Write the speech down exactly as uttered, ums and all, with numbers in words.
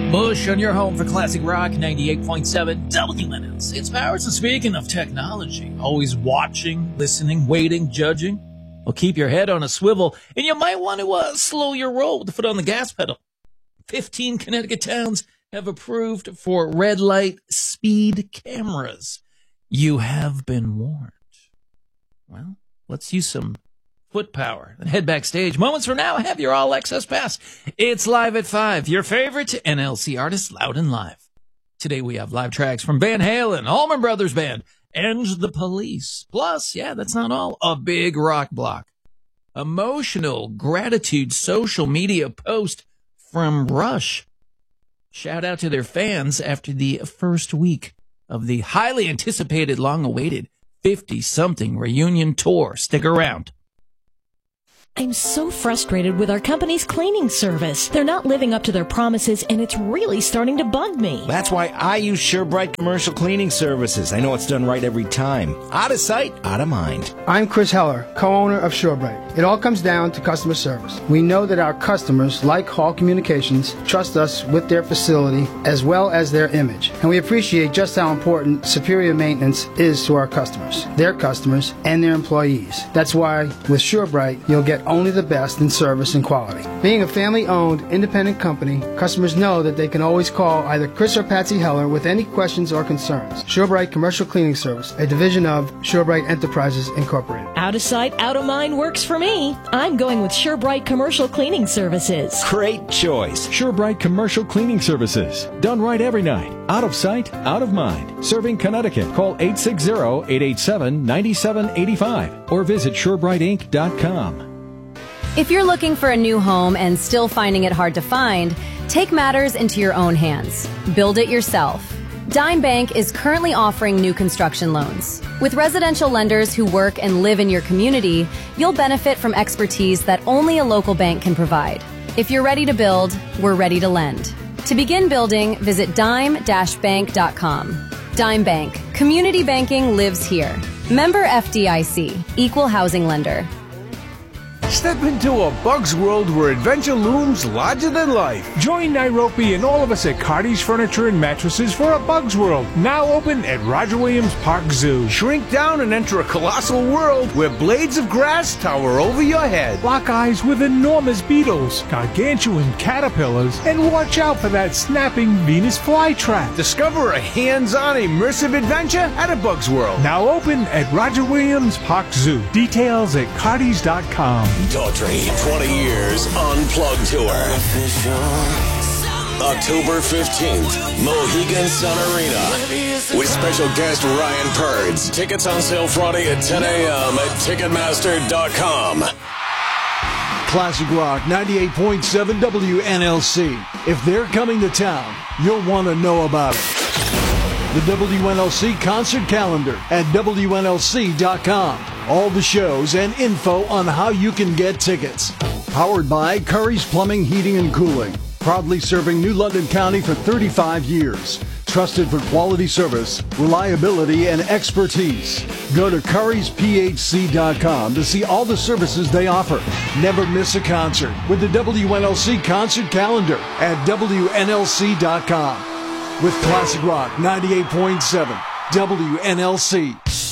Bush on your home for Classic Rock ninety-eight point seven W N L C. It's Powers, and speaking of technology, always watching, listening, waiting, judging. Well, keep your head on a swivel, and you might want to uh, slow your roll with the foot on the gas pedal. Fifteen Connecticut towns have approved for red light speed cameras. You have been warned. Well, let's use some foot power and head backstage. Moments from now, have your All Access Pass. It's Live at five, your favorite N L C artists loud and live. Today we have live tracks from Van Halen, Allman Brothers Band, and The Police. Plus, yeah, that's not all, a big rock block. Emotional gratitude social media post from Rush. Shout out to their fans after the first week of the highly anticipated, long-awaited fifty-something reunion tour. Stick around. I'm so frustrated with our company's cleaning service. They're not living up to their promises, and it's really starting to bug me. That's why I use SureBright Commercial Cleaning Services. I know it's done right every time. Out of sight, out of mind. I'm Chris Heller, co-owner of SureBright. It all comes down to customer service. We know that our customers, like Hall Communications, trust us with their facility as well as their image. And we appreciate just how important superior maintenance is to our customers, their customers, and their employees. That's why with SureBright, you'll get only the best in service and quality. Being a family-owned, independent company, customers know that they can always call either Chris or Patsy Heller with any questions or concerns. SureBright Commercial Cleaning Service, a division of SureBright Enterprises, Incorporated. Out of sight, out of mind works for me. I'm going with SureBright Commercial Cleaning Services. Great choice. SureBright Commercial Cleaning Services. Done right every night. Out of sight, out of mind. Serving Connecticut. Call eight six zero, eight eight seven, nine seven eight five or visit sure bright inc dot com. If you're looking for a new home and still finding it hard to find, take matters into your own hands. Build it yourself. Dime Bank is currently offering new construction loans. With residential lenders who work and live in your community, you'll benefit from expertise that only a local bank can provide. If you're ready to build, we're ready to lend. To begin building, visit dime dash bank dot com. Dime Bank. Community banking lives here. Member F D I C. Equal housing lender. Step into a Bug's world where adventure looms larger than life. Join Nairobi and all of us at Cardi's Furniture and Mattresses for a Bug's World, now open at Roger Williams Park Zoo. Shrink down and enter a colossal world where blades of grass tower over your head. Lock eyes with enormous beetles, gargantuan caterpillars, and watch out for that snapping Venus flytrap. Discover a hands-on immersive adventure at a Bug's World, now open at Roger Williams Park Zoo. Details at cardis dot com. Daughtry, twenty years Unplugged Tour. October fifteenth, Mohegan Sun Arena. With special guest Ryan Purds. Tickets on sale Friday at ten a.m. at ticketmaster dot com. Classic Rock ninety-eight point seven W N L C. If they're coming to town, you'll want to know about it. The W N L C concert calendar at W N L C dot com. All the shows and info on how you can get tickets. Powered by Curry's Plumbing, Heating, and Cooling. Proudly serving New London County for thirty-five years. Trusted for quality service, reliability, and expertise. Go to currys p h c dot com to see all the services they offer. Never miss a concert with the W N L C concert calendar at W N L C dot com. With Classic Rock ninety-eight point seven W N L C.